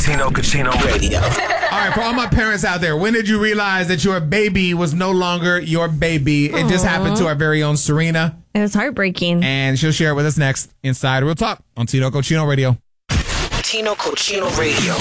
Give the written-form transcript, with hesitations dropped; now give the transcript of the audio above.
Tino Cucino Radio. All right, for all my parents out there, when did you realize that your baby was no longer your baby? It just happened to our very own Serena. It was heartbreaking. And she'll share it with us next inside Real Talk on Tino Cucino Radio. Tino Cucino Radio.